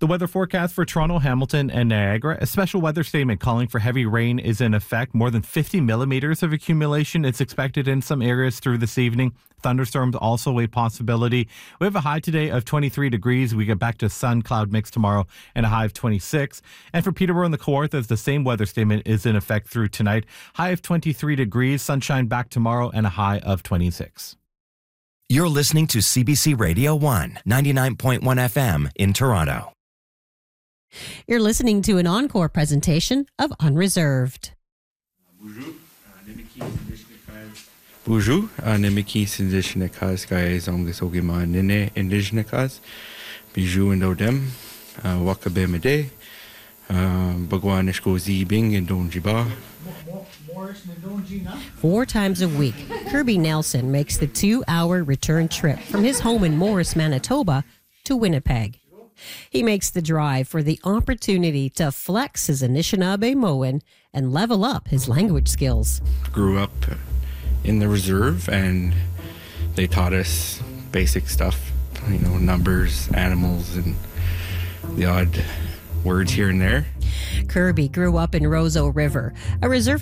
The weather forecast for Toronto, Hamilton, and Niagara. A special weather statement calling for heavy rain is in effect. More than 50 millimeters of accumulation is expected in some areas through this evening. Thunderstorms also a possibility. We have a high today of 23 degrees. We get back to sun-cloud mix tomorrow and a high of 26. And for Peterborough and the Kawarthas, the same weather statement is in effect through tonight. High of 23 degrees, sunshine back tomorrow, and a high of 26. You're listening to CBC Radio 1, 99.1 FM in Toronto. You're listening to an encore presentation of Unreserved. Bonjour, Nemiki Sindishnikas guys on this Ogima Nene Indijnikas, Bijou and Odem, Wakabemade, Bagwanishko Zibing and Donjiba. 4 times a week, Kirby Nelson makes the 2-hour return trip from his home in Morris, Manitoba to Winnipeg. He makes the drive for the opportunity to flex his Anishinaabe-Moan and level up his language skills. Grew up in the reserve and they taught us basic stuff, numbers, animals, and the odd words here and there. Kirby grew up in Roseau River, a reserve